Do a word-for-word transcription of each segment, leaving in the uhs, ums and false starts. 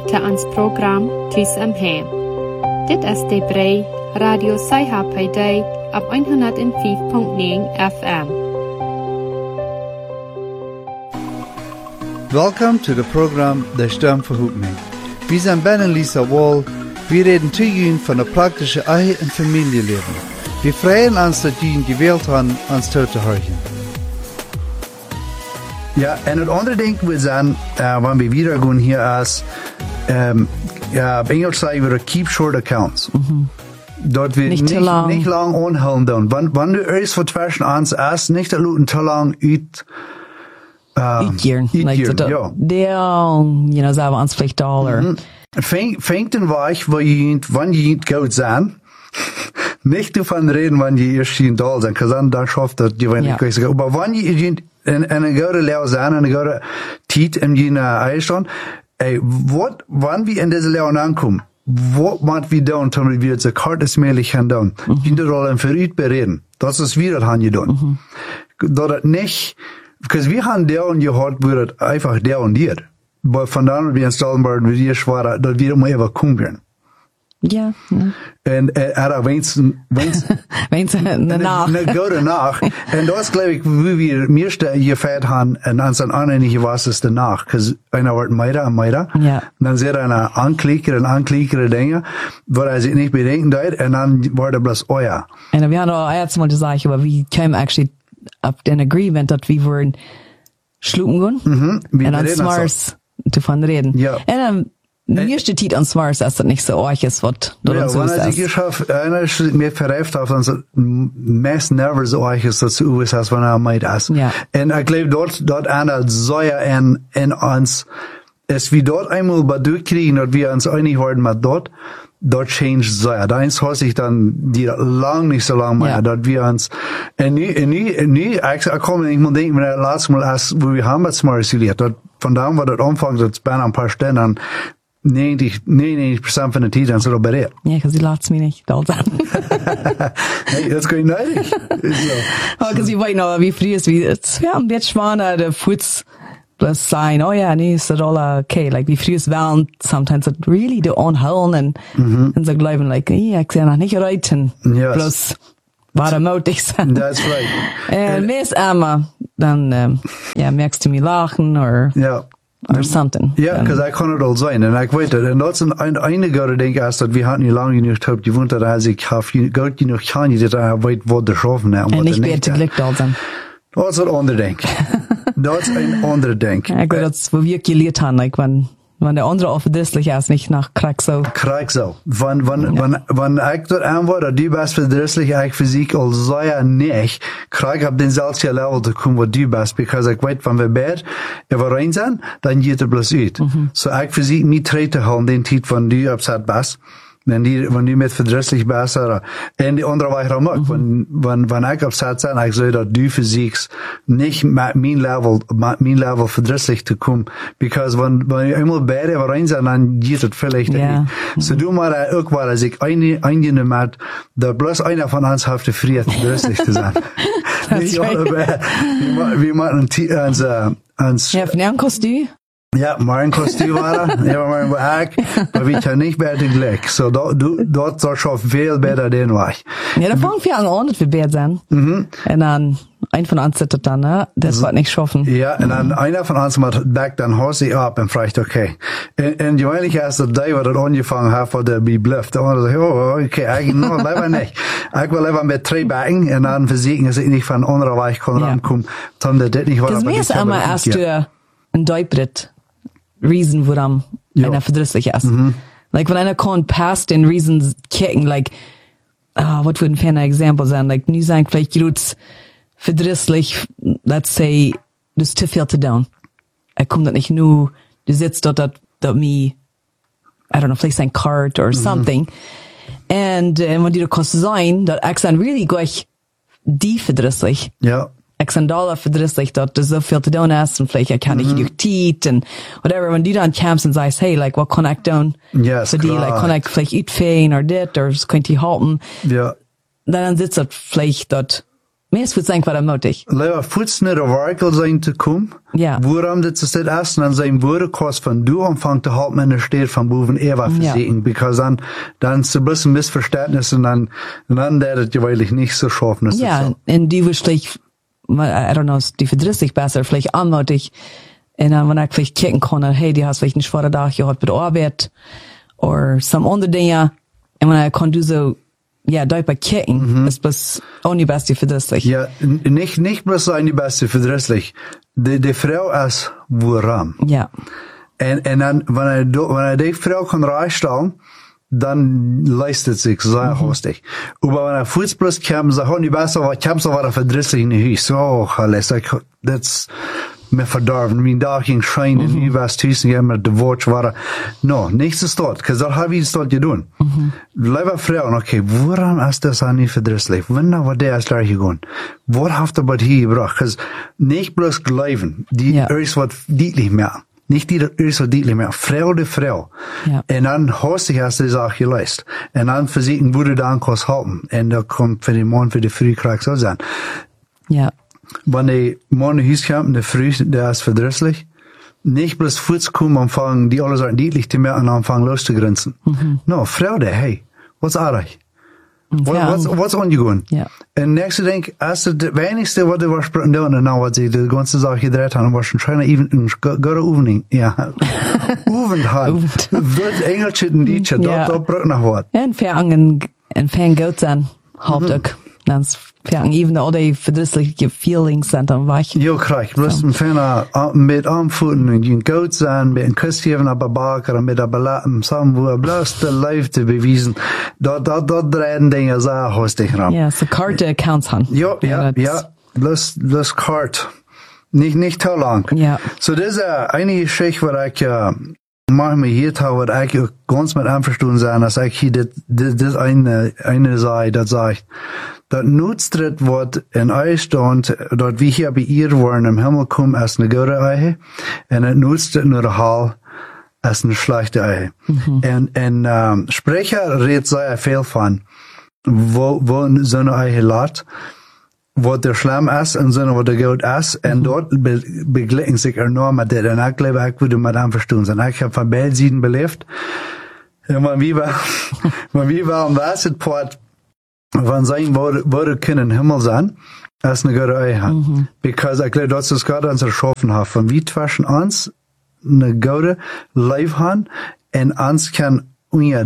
till ans program Tys am Heim. Dit is de brei Radio Saiha Payday op honderdvijf komma negen F M. Welcome to the program De Sturmverhoekning. Wir sind Ben und Lisa Wall. Wir reden zu Ihnen von der praktischen Ehe- und Familienleben. Wir freuen uns, dass Sie gewählt haben, uns zuzuhören. Ja, en het andere ding we zijn, uh, wanneer we weer gaan hier is, um, ja, op Engels zeggen we keep short accounts. Mm-hmm. Dat we niet, niet, te lang. niet lang onhouden doen. Want wanneer er is wat versen ons is, niet te laten te lang uit, uh, uitkeren. Like dat, ja. Der, you know, sagen wir uns vielleicht Dollar. Mm-hmm. Fängt, fängt den Weg, wo je, wann je gut sein, nicht davon reden, wann je erst in Dollar sein, kann dann schafft das, die wenn ja. ich sagen, aber wann je, En, en een goede leeuw zijn, en een goede tijd in die eiland. Ey, wat, wanneer we in deze leeuw aankomen, wat moeten we doen, toen we het zo kort als mogelijk gaan doen? Mm-hmm. Je moet al vooruit bereden. Dat is wie dat gaan je doen. Mm-hmm. Dat het niet, because we gaan doen gehad, waar het einfach doen diert. Maar vandaan we in Stallenberg, we hier zwaren, dat we het maar even komen. Ja. ja. En er uh, wensen, wensen, wensen nach. Een goede nacht. En dat is, geloof ik, wie we het meeste gefeiert hebben, en aan zijn andere was is de nacht. Because einer wordt meider en meider. Ja. Dan zit er een aanklikker en aanklikker dingen, waar hij zich niet bedenken deed, en dan wordt het bloß oh ja. En we hadden al eerst mal gesagt, aber we came actually up in agreement dat we voor schlupen gaan. Mhm. En dan smars te van reden. Ja. En dan de eerste tijd aan smars is dat niet zo erg is, wat dat ja, ons zo is. Ja, wanneer ik geschafft, einer is meer verreift af, dan is het meest never zo erg is dat zo is als wanneer hij meid is. Ja. En ik geloof dat, dat aan zoja en, en ons, als we dat eenmaal bedoeld krijgen, dat we ons einig worden met dat, dat changed zoja. Dan is ik dan die lang niet zo lang meer, ja. Dat we ons, en nu, en nu, en nu, ik, ik kom en ik moet denken, wanneer het laatste mal is, wo we gaan met smars geleerd, dat vandaan wat het omvangt, dat is bijna een paar stunden, negentig, negenennegentig procent van de tijd dan zullen bereid. Ja, because die laat me niet altijd. Nee, dat is gewoon nodig. Oh, because je weet nog, wie vroeger is, wie, het is ja een beetje zwaar, de voets, plus zijn, oh ja, nee, is dat al okay. Like, wie vroeger is wel, sometimes it really de onhouden, en, mm-hmm. en ze geloven, like, ja, ik zie nog niet eruit, en yes. Plus, waarom moet ik zijn? That's right. En meest einmal, dan, um, ja, merkst du mir lachen, or... Ja. Or something. Ja, because I kann het al zijn. En ik weet het. En dat is een, een enige ding is dat we hadden niet lang genoeg gehad. Je woont dat als ik heb goed genoeg kan je dat hij weet wat de schaffen en wat niet beter gelukt al zijn. Dat is een ander ding. Dat is een ander ding. Ja, ik weet dat is wat we geleerd hebben. Like, when, when de andere offerdrisselijk is, niet nach krijg zo. Krijg zo. Van, van, ja. van, van ik dat aanword, dat die best verdrisselijk, ik fysiek al zou ja niet, krijg op denzelfde level te komen wat die best, because ik weet van we beide overeen zijn, dan gaat het plus uit. Mm-hmm. So ik fysiek niet treed te houden, den tijd van die opzet best. En die, wanneer die met verdrisselijk besser. En die andere weg dan ook. Mm-hmm. Wanneer ik op zet zijn, ik zou dat die fysiek niet met mijn level, met mijn level verdrisselijk te komen. Because wanneer je eenmaal beide overeen zijn, dan gaat het vielleicht yeah. niet. Mm-hmm. So doe maar ook wel, als ik eingene met, dat bloß einer van ons heeft de vrijheid verdrisselijk te zijn. That's right. We maken ons, ons... Ja, van een kostuum. Ja, maar een kostuum waren, ja, maar een haak, maar we zijn niet bij de gelijk. So, dat, dat is schon veel beter dan wij. Ja, da fangen wir an, dass wir beide sind. Mhm. Und dann, ein von uns sitzt dann, ne? Das mhm. wird nicht schaffen. Ja, und dann einer von uns macht back dann Hose ab und fragt, okay. Und, und gewöhnlich ist das die, was das angefangen hat, wo der beblufft. Der andere sagt, oh, okay, eigentlich, no, leider nicht. Ich will lieber mit drei backen und dann versiegen, dass ich nicht von anderer Weich kann rankommen. Dann das nicht war. Das mir ist einmal erst ein Deutbrit. Reason, warum ja. einer verdrisslich ist. Mm-hmm. Like, wenn einer kann past den Reasons kicken, like, ah, uh, was würde ein ferner Example sein? Like, nie sagen, vielleicht geht's verdrisslich, let's say, du hast zu viel zu tun. Er kommt das nicht nur, du sitzt dort, dort, dort, me, I don't know, vielleicht sein Cart or something. Und, äh, wenn die da kannst sein, dass ich dann really gleich die verdrisslich. Ja. Ich sind Dollar verdrisslich, dass du so viel zu tun hast und vielleicht kann ich nicht Tiet und whatever. Wenn du dann kommst und sagst, hey, like, was kann ich tun? Yes, für die, like, kann ich vielleicht uitfeen oder dit, oder was könnt ihr halten? Ja. Dann sitzt das vielleicht dort Meest würde sagen, was er mutig. Leider voets nicht auf Werkel sein zu kommen. Ja. Woran das ist das erste, dann sein Wurdekost von du anfangen zu halten, wenn er steht von Boven Eva versägen. Ja. Because dann, dann ist ein bisschen Missverständnis und dann, und dann der das gewöhnlich nicht so schaffen. Ja, und die wahrscheinlich, I don't know, die verdrissig besser, vielleicht anmutig. Und dann, wenn ich vielleicht kicken kann, hey, die hast vielleicht einen schweren Tag gehabt bei der Arbeit, oder some andere Dinge. Und wenn ich kann du so, ja, da bei kicken, mhm. ist bloß auch nicht beste verdrisslich. Ja, nicht, nicht bloß sein die beste verdrisslich. Die, die Frau ist woran. Ja. Und, und dann, wenn er, wenn er die Frau kann reinstellen, dann leistet sich sehr mhm. hostig. Aber wenn er Fußball kommt, sagt, oh, die beste, aber ich hab's auch wieder verdrisslich in die Hüse. Oh, alles, das, mir verdorben. Mein Tag ging schein in die was tüßen, ja, mit der Wort war. No, nächstes dort, cause das habe ich es dort getan. Mhm. Leider Frauen, okay, woran ist das an nicht verdrisslich? Wenn da war der erst gleich gegangen? Was habt ihr bei hier gebracht? Cause nicht bloß glauben, die ja. ist was deutlich mehr. Nicht die ist so deutlich mehr. Frau de Frau. Ja. Und dann hast du erst die Sache geleistet. Und dann versuchen, wo du dann kannst halten. Und da kommt für den Mann, für die Früh, kriegst du sein. Ja. Wenn die Mann in Haus kommt, der Früh, der ist verdrisslich. Nicht bloß kurz kommen, anfangen, die alle sagen, deutlich zu mehr, und anfangen loszugrinsen. Mhm. No, Frau der, hey, was ist euch? What, ja. What's, what's angegangen? Ja. Und nächste denk, als das wenigste, was du was und dann, was sie die ganze Sache gedreht haben, war schon schön, even, gute Oefening, ja. Oefend haben. Wird Engelschitten, die, dort, dort braucht noch was. Ja, ein Fähren, ein Fähren gut sein, Hauptstück. Dann Fähren, even all die verdrissliche Feelings sind dann weich. Ja, krieg, bloß ein Fähren, mit Armfuten, und ein gut sein, mit ein Küsschen, aber Barker, mit der Belatten, zusammen, wo er bloß der Life zu bewiesen. Dort, dort, dort drehen Dinge sehr hostig ran. Ja, so Karte Accounts haben. Ja, ja, ja, bloß, bloß Karte. Nicht, nicht zu lang. Ja. So, das ist eine Geschichte, wo ich, äh, manchmal hier habe, wo ich ganz mit einverstanden sein, dass ich hier, das, das eine, eine Sache, das sagt, das nutzt das, was in euch stand, dort wie hier bei ihr waren, im Himmel kommen, als eine gute Eiche, und es nutzt das nur Hall, als eine schlechte Eiche. Mhm. Und, und, ähm, Sprecher redet sehr viel von, wo, wo so eine Eiche lässt, was der Schlamm ist und so, was der gut ist, und dort be, begleiten sich enorm mit das. Und ich glaube, ich würde mit einverstanden sein. Ich habe von beiden Seiten belebt. Und wenn wir, wenn wir am Wasserport, wenn sein würde, würde können Himmel sein, als eine gute Eiche haben. Mhm. Because ich glaube, das ist Gott uns erschaffen hat. Wenn wir zwischen uns eine gute Life haben, und uns kann unser,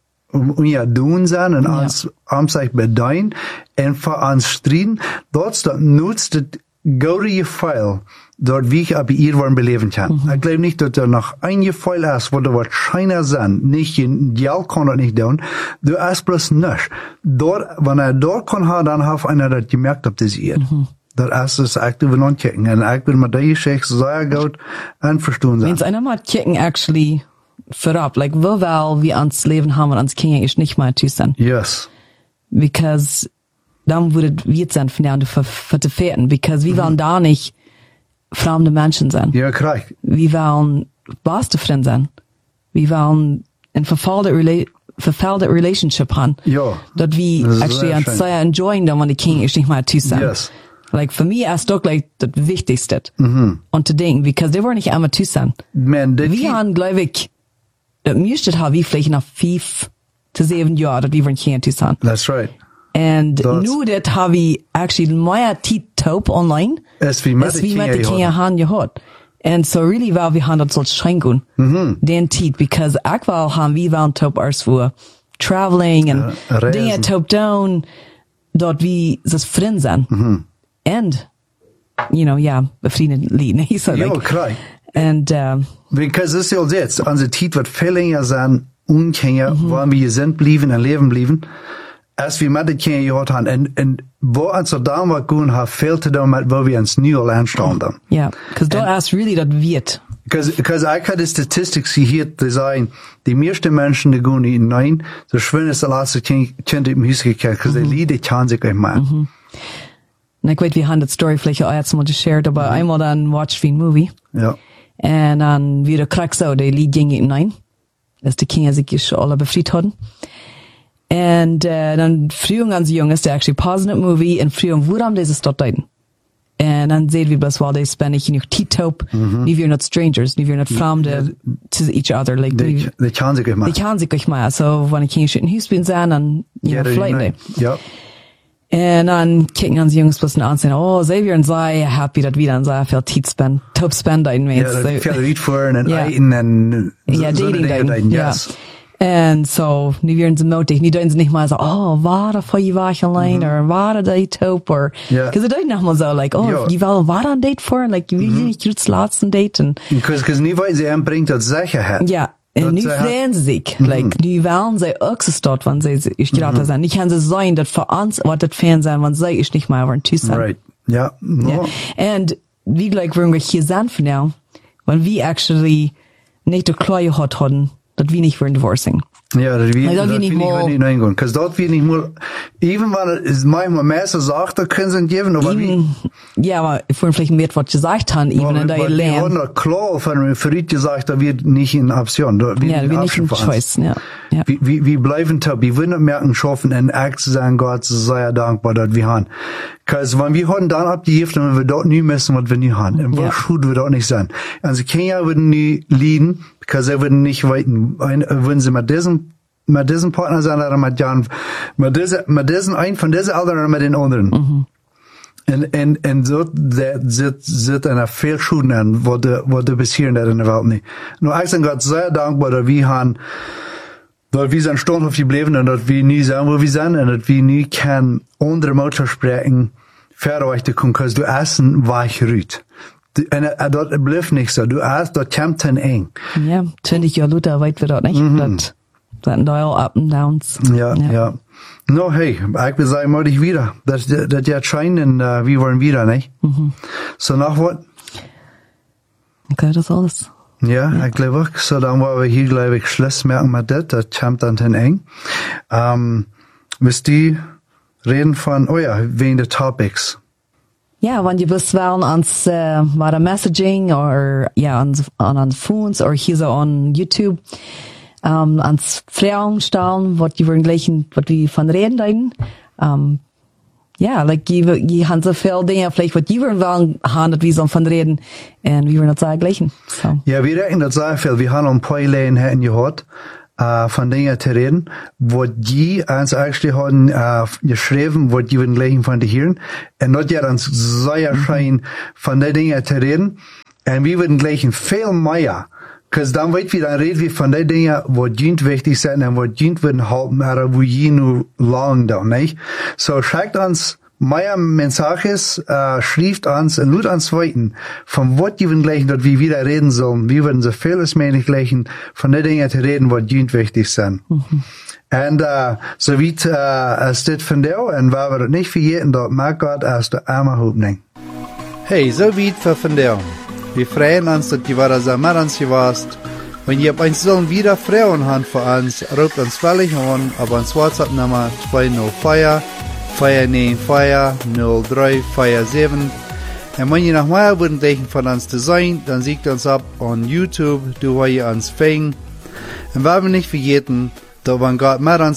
unser Tun sein, und ja. uns, uns sich bedeuten, und für uns striden, dort nutzt das gute Gefühl, dort wie ich aber ihr wollen beleben kann. Mhm. Ich glaube nicht, dass da noch ein Gefühl ist, wo du was scheiner sein, nicht, die all kann das nicht tun, du hast bloß nicht. Dort, wenn er dort kann haben, dann hat einer das gemerkt, ob das ihr. Mhm. Das ist das aktive Non-Kicken. Und ich bin mit der Geschichte sehr gut einverstanden sein. Wenn es einer mal Kicken actually vorab, like, wo weil wir ans Leben haben und ans Kicken ist nicht mal zu sein. Yes. Because dann würde wir sein, von für, für die Fährten, because wir mhm. wollen da nicht fremde Menschen sein. Ja, korrekt. Wir wollen beste Freunde sein. Wir wollen ein verfallte Rela verfallte Relationship haben. Ja. Dass wir actually uns sehr enjoyen, dann wenn die King ist nicht mal zu sein. Yes. Like, für mich ist doch, like, das Wichtigste. Mhm. Und zu denken, because die wollen nicht einmal zu sein. Man, wir haben, glaube ich, das müsste haben wir vielleicht nach fünf zu sieben Jahren, dass wir wollen hier zu sein. That's right. And nu det har vi actually mer tid taub online. Es vi med det med det kan jag han gehört. And so really var vi han det så schenken. Mhm. Den tid because akval han vi var taub ars för traveling and uh, dinge taub down dort vi das Freund sein. Mhm. And you know, ja, befrienden Lied, so like. Ja, klar. And um, because this is jetzt unsere Tid wird viel länger sein unkenne, mhm. wo wir sind blieben und leben blieben. Als wir mit den Kindern gehört haben, und, und wo uns so damals gehen, hat viel zu tun mit, wo wir uns neu anstanden. Ja, because da ist really das wird. Because, because ich habe die Statistik hier, die sagen, die meisten Menschen, die gehen nicht nein, so schön ist der letzte Kind im Haus gekehrt, because die Lieder kann sich nicht mehr. Mhm. Und ich weiß, wir haben das Story vielleicht auch jetzt mal geshared, aber mhm. einmal dann watch wie ein Movie. Ja. Und dann wieder kriegst du, die Lied ging nicht nein. Dass die Kinder sich schon alle befreit hatten. And uh, dan vroeg aan de jongens, they actually pausing het movie, en vroeg waarom deze stad deiden. En dan zeiden we best wel, deze ben ik genoeg tietop, mm-hmm. nu weer not strangers, nu weer not vreemde to each other. Like, die, die kan zich maar. Die kan zich maar. So, wanneer ik in huis ben zijn, dan, je know, flight. Ja. En dan kijken onze jongens plus aan en zeggen, oh, zij weer zij happy dat we dan zo veel tijd spend, top spenden met. Ja, dat veel riet voor en eten en ja, dating dan. Yes. En so, nu weer ze nodig, nu doen ze niet maar zo, oh, waar voor je wacht alleen, of waar dat top, or, because ze doen nog maar zo, like, oh, je wil waar een date voor, like, je wil niet het laatste date, en. Because niet wat ze hem brengt dat zeggen het. Ja. En nu freuen ze zich, like, nu wollen sie auch so dort, wenn sie, ich gerade sagen, nicht kann sie sein, dass für uns, was das Fan sein, wenn sie ich nicht mal waren, tschüss sein. Right. Ja. No. Yeah. And, wie gleich, wenn wir hier sind für now, when we actually nicht die Kleue hat hatten, dat wir nicht wollen divorcing. Ja, dat wir, like, dat dat wir nicht wir nicht reingehen. Because dat wir nicht mal, even wenn es manchmal Messer sagt, da können sie geben, aber even, wie. Ja, aber ich wollte vielleicht mehr, was gesagt haben, even in der Lehre. Wir haben doch klar von Fried gesagt, da wird nicht in Option. Da ja, da wird nicht in Choice, ja. ja. Wir, wir, wir bleiben top, wir würden merken, schaffen, in Akt zu sein, Gott, sei dankbar, dass wir haben. Because wenn wir haben dann abgeheft, dann wir dort nie messen, was wir nie haben. Und was schuld wir dort nicht sein. Also Kenia würden nie leiden, because sie würden nicht weiten, würden sie mit diesem mit diesem Partner sein, oder mit Jan, mit diesem, mit diesem einen von diesen anderen oder mit den anderen. Mhm. Und, und, und so, der, zit, zit einer viel Schulden an, wo de, wo de bis hier in der Welt nicht. Nur ich bin Gott sehr dankbar, dass wir haben, dass wir sind stolz auf die Leben und dass wir nie sein, wo wir sind, und dass wir nie kein andere Mutter sprechen, für zu kommen, because du essen weich rüht. Und uh, dort bleibt nicht so. Du hast, dort kommt ein eng. Ja, zwanzig Jahre Luther weit wir dort nicht. Mhm. Das, das sind all up and downs. Ja, ja. ja. No, hey, ich will sagen, mal dich wieder. Das, das ja scheinen, uh, wir wollen wieder, nicht? Mhm. So, nach was? Okay, das alles. Ja, ja. Ich glaube auch. So, dann wollen wir hier, glaube ich, Schluss merken mit das. Das kommt dann ein eng. Ähm, müsst ihr reden von, oh ja, wegen der Topics. Ja, wenn ihr wisst, wel ans, uh, war Messaging, oder, ja, an, an, an Phones, oder hier so on YouTube, um, ans Fragen stellen, was die wollen gleich, was wir von reden denken. Um, ja, like, je, je haben so viele Dinge, vielleicht, was die wollen haben, dass wir so von reden, und wir wollen das sagen gleichen. So. Ja, wir denken das sehr viel. Wir haben ein paar Lehren hätten gehört, Uh, von Dingen zu reden, wo die uns eigentlich haben, uh, geschrieben, wo die würden gleich von dir hören. Und dort ja dann sehr schein von den Dingen zu reden. Und wir würden gleich viel mehr. Cause dann weit wir, dann reden wir von den Dingen, wo die wichtig sind und wo die würden halten, oder wo die nur lang da, nicht? So, schickt uns mehr Mensages, äh, schrift uns und lud uns weiten, von was die würden gleichen, dass wir wieder reden sollen. Wir würden so viel als möglich gleichen, von den Dingen zu reden, was die wichtig sind. Mhm. Und, äh, so wie, äh, es steht von dir, und weil wir das nicht vergessen, dort mag Gott aus der Arme Hoffnung. Hey, so wie für von dir. Wir freuen uns, dass du wieder so mit uns warst. Wenn ihr uns sollen wieder Frauen haben für uns, ruft uns völlig an, aber uns WhatsApp-Nummer zwei null vier, vier neun vier, null drei vier sieben. Und wenn ihr noch mehr würden von uns zu sein, dann seht uns ab on YouTube, du wo ihr uns fängt. Und wir nicht vergessen, da wenn Gott mit uns